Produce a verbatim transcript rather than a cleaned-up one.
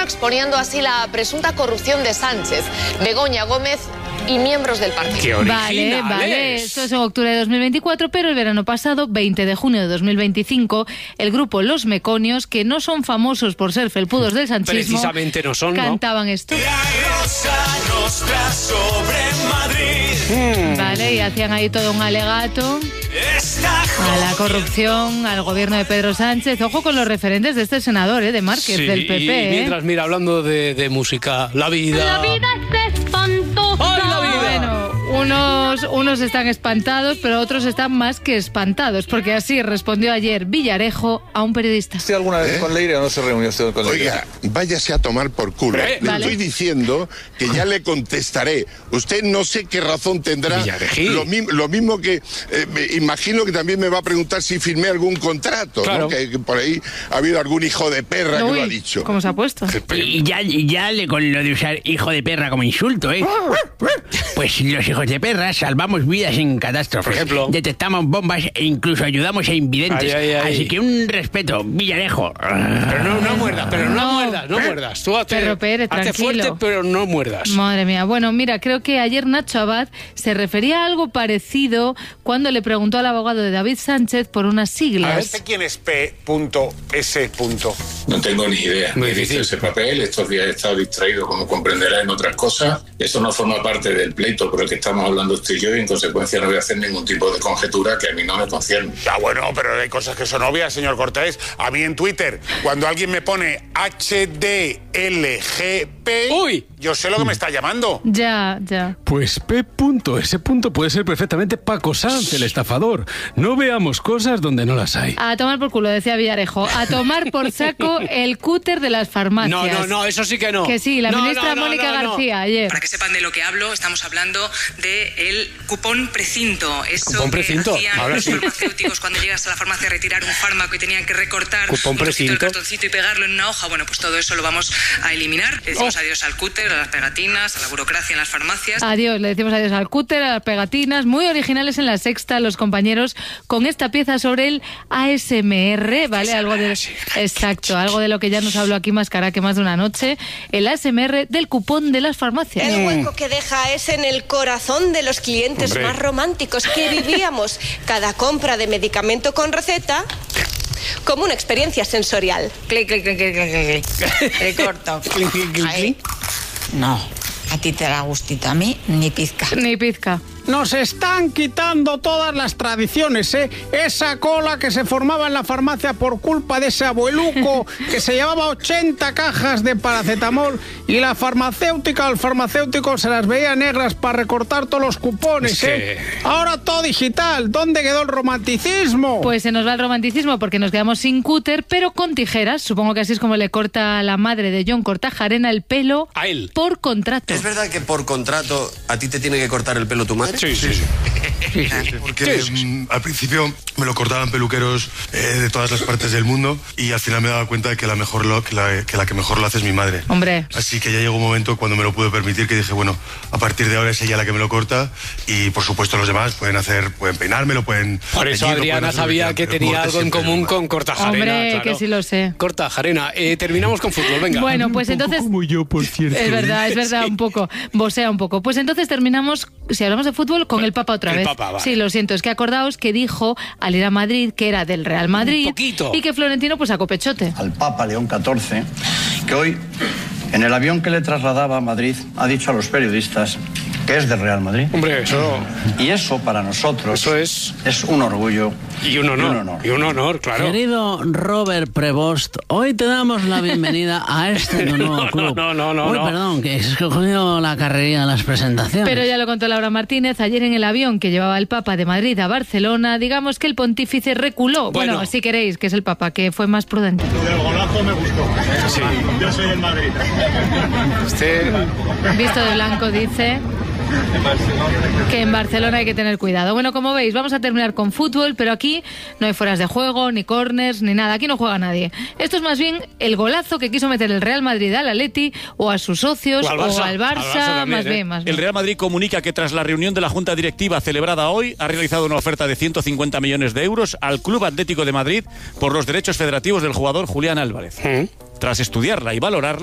exponiendo así la presunta corrupción de Sánchez, Begoña Gómez y miembros del partido. ¡Qué originales! Vale, vale, esto es en octubre de dos mil veinticuatro, pero el verano pasado, veinte de junio de dos mil veinticinco, el grupo Los Meconios, que no son famosos por ser felpudos del sanchismo, precisamente no son, cantaban ¿no? esto. La Rosa Nostra sobre Madrid. Mm. Vale, y hacían ahí todo un alegato a la corrupción, al gobierno de Pedro Sánchez. Ojo con los referentes de este senador, ¿eh? De Márquez, sí, del P P. Y ¿eh? mientras, mira, hablando de, de música, la vida... La vida es espantosa. ¡Ay, la vida! Bueno, unos, unos están espantados, pero otros están más que espantados, porque así respondió ayer Villarejo a un periodista. ¿Usted alguna vez ¿Eh? con Leire o no se reunió usted con Leire? Oiga, váyase a tomar por culo. ¿Eh? Le Vale. estoy diciendo que ya le contestaré. Usted no sé qué razón tendrá. Villarejín. Lo, mi- lo mismo que, eh, me imagino que también me va a preguntar si firmé algún contrato, Claro. ¿no? Que, que por ahí ha habido algún hijo de perra que Uy, lo ha dicho. ¿cómo se ha puesto? Y ya, y ya le con lo de usar hijo de perra como insulto, ¿eh? Pues los hijos de perra salvamos vidas en catástrofes. Por ejemplo. Detectamos bombas e incluso ayudamos a invidentes. Ay, ay, ay. Así que un respeto, Villarejo. Pero no, no muerdas, pero no, No. muerdas, no muerdas. Tú hazte, Perro Pérez, hazte tranquilo. fuerte, pero no muerdas. Madre mía. Bueno, mira, creo que ayer Nacho Abad se refería a algo parecido cuando le preguntó al abogado de David Sánchez por unas siglas. ¿Quién es P S? No tengo ni idea. Muy Me he visto difícil. ese papel, estos días he estado distraído, como comprenderá, en otras cosas. Eso no forma parte del pleito por el que estamos hablando usted y yo, y en consecuencia no voy a hacer ningún tipo de conjetura que a mí no me concierne. Ya bueno, pero hay cosas que son obvias, señor Cortés. A mí en Twitter, cuando alguien me pone H D L G P, Uy. yo sé lo que me está llamando. Ya, ya. Pues P. Ese punto puede ser perfectamente Paco Sanz, el estafador. No veamos cosas donde no las hay. A tomar por culo, decía Villarejo. A tomar por saco el cúter de las farmacias. No, no, no, eso sí que no. Que sí, la No, ministra no, no, Mónica no, no. García ayer. Para que sepan de lo que hablo, estamos hablando del cupón precinto. Eso ¿Cupón precinto? que hacían Ahora los sí. farmacéuticos cuando llegas a la farmacia a retirar un fármaco y tenían que recortar ¿Cupón un trocito del precinto? cartoncito y pegarlo en una hoja. Bueno, pues todo eso lo vamos a eliminar. Le decimos Oh. adiós al cúter, a las pegatinas, a la burocracia en las farmacias. Adiós, le decimos adiós al cúter, a las pegatinas, muy originales en La Sexta, los compañeros, con esta pieza sobre el A S M R, ¿vale? Algo de, exacto, algo de lo que ya nos habló aquí Mascará que más de una noche, el A S M R del cupón de las farmacias. El hueco que deja es en el corazón de los clientes Hombre. más románticos que vivíamos cada compra de medicamento con receta como una experiencia sensorial. Clic, clic, clic, clic, clic, clic. Te corto. Clic, clic, clic, Ahí. clic. No, a ti te da gustito, a mí ni pizca. Ni pizca. Nos están quitando todas las tradiciones, ¿eh? Esa cola que se formaba en la farmacia por culpa de ese abueluco que se llevaba ochenta cajas de paracetamol y la farmacéutica o el farmacéutico se las veía negras para recortar todos los cupones, Es que- ¿eh? Ahora todo digital. ¿Dónde quedó el romanticismo? Pues se nos va el romanticismo porque nos quedamos sin cúter, pero con tijeras. Supongo que así es como le corta la madre de John Kortajarena el pelo A él. por contrato. ¿Es verdad que por contrato a ti te tiene que cortar el pelo tu madre? Sí, sí, sí. Porque Sí, sí. mm, al principio me lo cortaban peluqueros eh, de todas las partes del mundo y al final me daba cuenta de que la, mejor lo, que, la, que la que mejor lo hace es mi madre. Hombre. Así que ya llegó un momento cuando me lo pude permitir que dije, bueno, a partir de ahora es ella la que me lo corta y por supuesto los demás pueden hacer, pueden peinármelo, pueden... Por eso teñirlo, Adriana pueden hacer lo sabía quieran, que pero el tenía corte algo en siempre común es con Kortajarena. Hombre, claro. que sí lo sé. Kortajarena. Eh, terminamos con fútbol, venga. Bueno, pues entonces... Como yo, por cierto. Es verdad, es verdad, Sí. un poco. Bosea un poco. Pues entonces terminamos, si hablamos de fútbol, con el Papa otra El vez. Papa, vale. Sí, lo siento, es que acordaos que dijo al ir a Madrid que era del Real Madrid. Un poquito. Y que Florentino pues sacó pechote. Al Papa León catorce, que hoy, en el avión que le trasladaba a Madrid, ha dicho a los periodistas que es del Real Madrid. Hombre, eso... Y eso para nosotros Eso es... es un orgullo Y un honor. Y un honor. Y un honor, claro. Querido Robert Prevost, hoy te damos la bienvenida a este tu nuevo No, club. no, no, no, Uy, no. perdón, que es que he cogido la carrería de las presentaciones. Pero ya lo contó Laura Martínez ayer en el avión que llevaba el Papa de Madrid a Barcelona. Digamos que el pontífice reculó. Bueno, Bueno. si queréis, que es el Papa, que fue más prudente. El golazo me gustó. Sí. Yo soy el Madrid. Este... Visto de blanco dice que en Barcelona hay que tener cuidado. Bueno, como veis, vamos a terminar con fútbol, pero aquí no hay fueras de juego, ni corners, ni nada. Aquí no juega nadie. Esto es más bien el golazo que quiso meter el Real Madrid al Atleti o a sus socios O al o Barça. al Barça, Al Barça también, más ¿eh? bien, más bien. El Real Madrid comunica que tras la reunión de la Junta Directiva celebrada hoy, ha realizado una oferta de ciento cincuenta millones de euros al Club Atlético de Madrid por los derechos federativos del jugador Julián Álvarez. Tras estudiarla y valorarla,